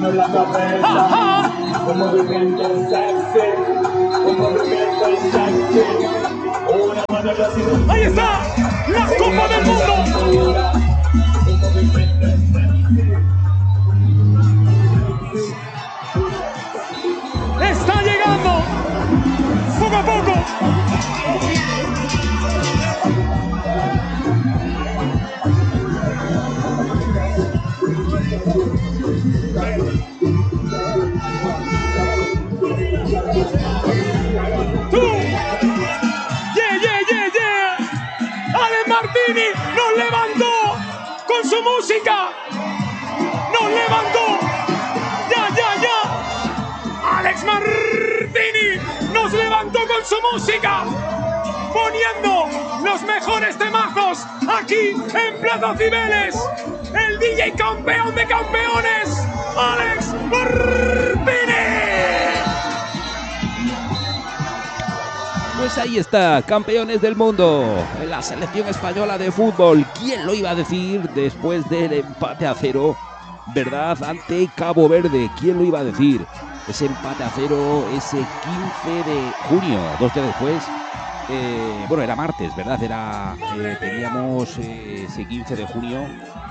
en la cabeza. Un movimiento sexy, un movimiento sexy. Una mano en la cintura. Ahí está, la Copa del Mundo. Un movimiento sexy. Está llegando poco a poco. ¡Tú! ¡Yeah! ¡Alex Martini nos levantó con su música! ¡Nos levantó! ¡Ya! ¡Alex Martini nos levantó con su música! Poniendo los mejores temazos aquí en Plaza Cibeles. El DJ campeón de campeones, Alex Martini. Pues ahí está, campeones del mundo, la selección española de fútbol. ¿Quién lo iba a decir después del empate a 0, verdad, ante Cabo Verde? ¿Quién lo iba a decir? Ese empate a 0, ese 15 de junio, 2 días después. Bueno, era martes, ¿verdad? Teníamos ese 15 de junio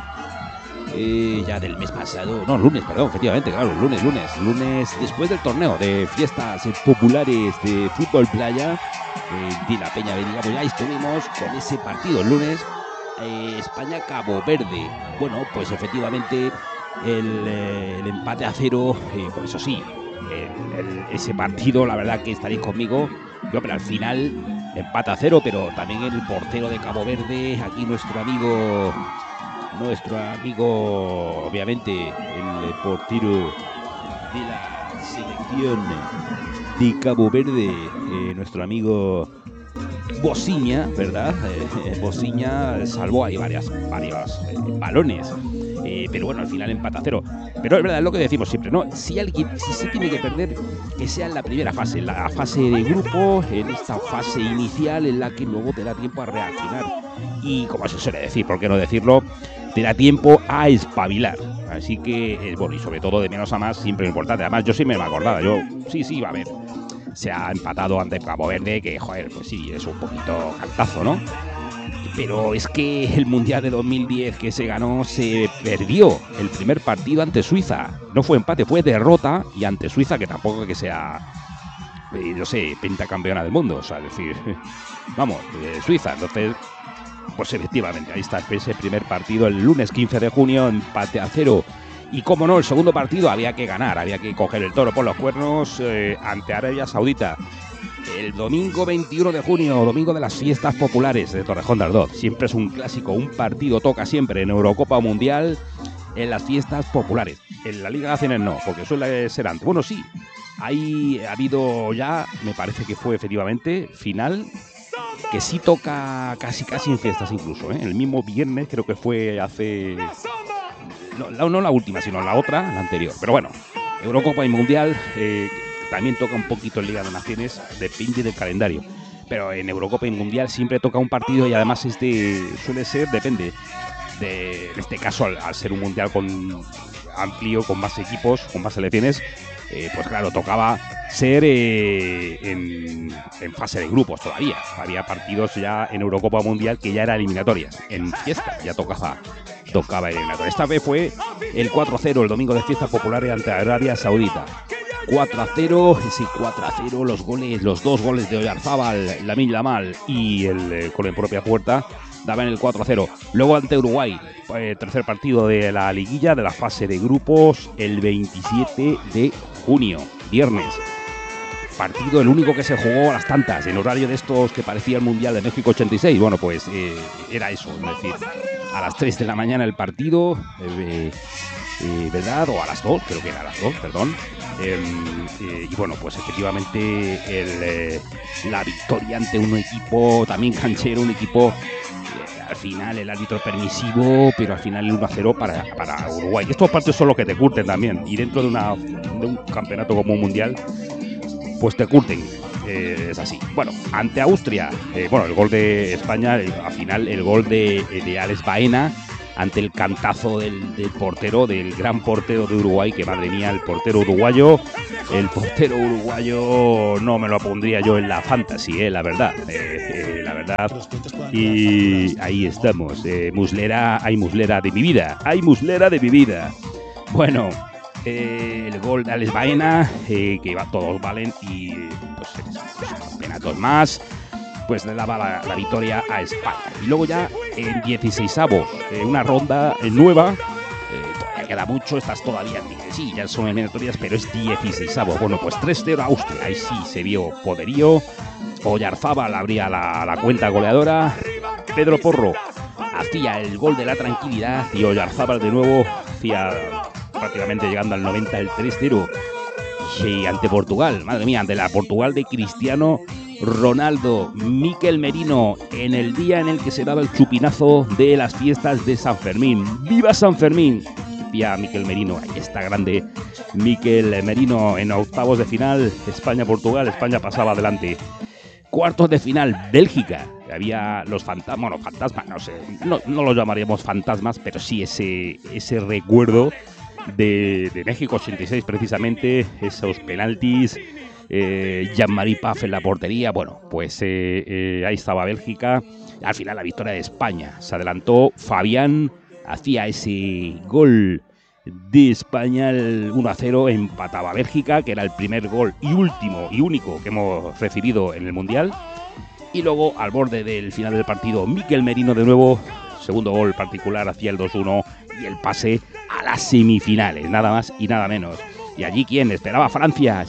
ya del mes pasado. No, lunes, perdón, efectivamente, claro, lunes después del torneo de fiestas populares de fútbol playa de la Peña Benigamos. Pues ya estuvimos con ese partido el lunes, España-Cabo Verde. Bueno, pues efectivamente el empate a 0, pues eso sí, ese partido, la verdad que estaréis conmigo, yo, pero al final empate a 0, pero también el portero de Cabo Verde, aquí nuestro amigo, obviamente, el portero de la selección de Cabo Verde, nuestro amigo Bociña, ¿verdad? Bociña salvó ahí varios balones. Pero bueno, al final empata a 0. Pero es verdad, es lo que decimos siempre, ¿no? Si se tiene que perder, que sea en la primera fase, en la fase de grupo, en esta fase inicial en la que luego te da tiempo a reaccionar. Y como se suele decir, ¿por qué no decirlo? Te da tiempo a espabilar. Así que, bueno, y sobre todo de menos a más, siempre es importante. Además, yo siempre me acordaba, sí, va a ver. Se ha empatado ante Cabo Verde, que, joder, pues sí, es un poquito cantazo, ¿no? Pero es que el Mundial de 2010 que se ganó, se perdió el primer partido ante Suiza. No fue empate, fue derrota, y ante Suiza, que tampoco es que sea, no sé, pentacampeona del mundo. O sea, es decir, vamos, Suiza. Entonces, pues efectivamente, ahí está ese primer partido, el lunes 15 de junio, empate a 0. Y como no, el segundo partido había que ganar, había que coger el toro por los cuernos ante Arabia Saudita. El domingo 21 de junio, domingo de las fiestas populares de Torrejón de Ardoz. Siempre es un clásico, un partido toca siempre en Eurocopa o Mundial, en las fiestas populares. En la Liga de Naciones no, porque suele ser antes. Bueno, sí, ahí ha habido ya, me parece que fue efectivamente, final, que sí toca casi en fiestas incluso, ¿eh? El mismo viernes, creo que fue hace... No la última, sino la otra, la anterior. Pero bueno, Eurocopa y Mundial... también toca un poquito en Liga de Naciones, depende del calendario. Pero en Eurocopa y Mundial siempre toca un partido, y además suele ser, depende. En este caso, al ser un Mundial amplio, con más equipos, con más selecciones, pues claro, tocaba ser en fase de grupos todavía. Había partidos ya en Eurocopa Mundial que ya eran eliminatorias. En fiesta ya tocaba eliminatoria. Esta vez fue el 4-0, el domingo de fiestas populares ante Arabia Saudita. 4-0, ese 4-0, los dos goles de Oyarzábal, Lamine Yamal y el con en propia puerta daban el 4-0. Luego ante Uruguay, tercer partido de la liguilla, de la fase de grupos, el 27 de junio, viernes. Partido el único que se jugó a las tantas, en horario de estos que parecía el Mundial de México 86. Bueno, pues era eso, es decir, a las 3 de la mañana el partido, ¿verdad? O a las 2, creo que era a las 2, perdón. Y bueno, pues efectivamente la victoria ante un equipo también canchero, un equipo al final el árbitro permisivo, pero al final el 1-0 para Uruguay. Estos partidos son los que te curten también, y dentro de un campeonato como un mundial, pues te curten. Es así. Bueno, ante Austria, el gol de España, al final el gol de Alex Baena, ante el cantazo del portero, del gran portero de Uruguay, que madre mía, el portero uruguayo no me lo pondría yo en la fantasy, la verdad, la verdad. Y ahí estamos, muslera, hay muslera de mi vida, Bueno, el gol de Alex Baena, que todos valen, y pues apenas dos más, pues le daba la victoria a España. Y luego ya en 16avos, una ronda nueva, todavía queda mucho, estas todavía, sí, ya son eliminatorias, pero es 16avos. Bueno, pues 3-0 a Austria, ahí sí se vio poderío. Oyarzábal abría la cuenta goleadora, Pedro Porro hacía el gol de la tranquilidad y Oyarzábal de nuevo hacía, prácticamente llegando al 90, el 3-0. Y ante Portugal, madre mía, ante la Portugal de Cristiano Ronaldo, Mikel Merino, en el día en el que se daba el chupinazo de las fiestas de San Fermín. ¡Viva San Fermín! Decía Mikel Merino, ahí está grande Mikel Merino. En octavos de final, España-Portugal, España pasaba adelante. Cuartos de final, Bélgica. Había los fantasmas, no sé, no lo llamaríamos fantasmas, pero sí ese recuerdo de México 86 precisamente, esos penaltis, Jean-Marie Paf en la portería. Bueno, pues ahí estaba Bélgica. Al final la victoria de España, se adelantó Fabián, hacía ese gol de España, el 1-0, empataba Bélgica, que era el primer gol y último y único que hemos recibido en el Mundial. Y luego, al borde del final del partido, Mikel Merino de nuevo, segundo gol particular, hacía el 2-1 y el pase a las semifinales, nada más y nada menos. Y allí, ¿quién? Esperaba Francia,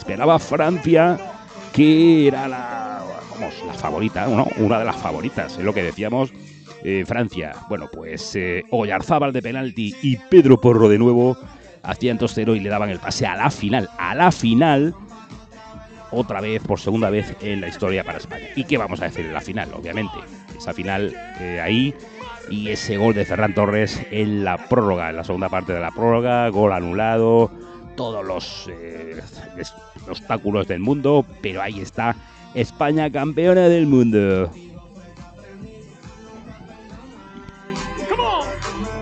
que era la favorita, ¿no? Una de las favoritas, es lo que decíamos, Francia. Bueno, pues Oyarzábal de penalti y Pedro Porro de nuevo hacían 2-0 y le daban el pase a la final, otra vez, por segunda vez en la historia para España. ¿Y qué vamos a decir en la final? Obviamente, esa final ahí, y ese gol de Ferran Torres en la prórroga, en la segunda parte de la prórroga, gol anulado, todos los obstáculos del mundo, pero ahí está España, campeona del mundo.